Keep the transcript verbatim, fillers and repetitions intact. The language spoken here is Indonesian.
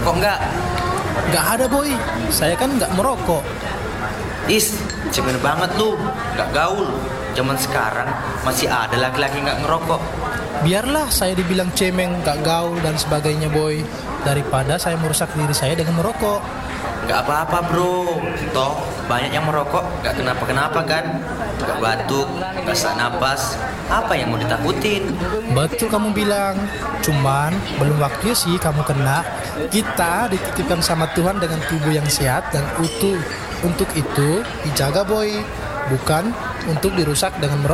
Ngerokok nggak? Nggak ada boy, saya kan nggak merokok. Is, cemen banget lu, nggak gaul. Zaman sekarang masih ada laki-laki nggak ngerokok. Biarlah saya dibilang cemeng, nggak gaul dan sebagainya boy, daripada saya merusak diri saya dengan merokok. Nggak apa-apa bro, toh banyak yang merokok nggak kenapa-kenapa kan, nggak batuk, nggak sesak napas. Apa yang mau ditakutin? Betul kamu bilang, cuman belum waktunya sih kamu kena. Kita dititipkan sama Tuhan dengan tubuh yang sehat dan utuh. Untuk itu dijaga boy, bukan untuk dirusak dengan merokok.